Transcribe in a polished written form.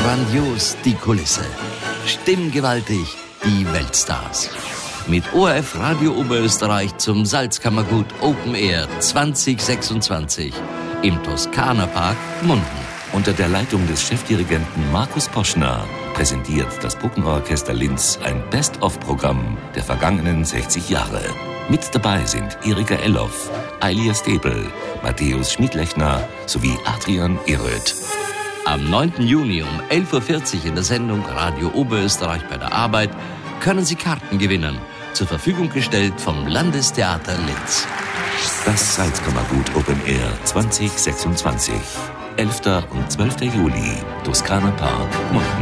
Grandios die Kulisse. Stimmgewaltig die Weltstars. Mit ORF Radio Oberösterreich zum Salzkammergut Open Air 2026 im Toskana-Park Munden. Unter der Leitung des Chefdirigenten Markus Poschner präsentiert das Bruckner-Orchester Linz ein Best-of-Programm der vergangenen 60 Jahre. Mit dabei sind Erika Elloff, Eilia Stäbel, Matthäus Schmidlechner sowie Adrian Eröth. Am 9. Juni um 11.40 Uhr in der Sendung Radio Oberösterreich bei der Arbeit können Sie Karten gewinnen. Zur Verfügung gestellt vom Landestheater Linz. Das Salzkammergut Open Air 2026. 11. und 12. Juli, Toskana Park, Munden.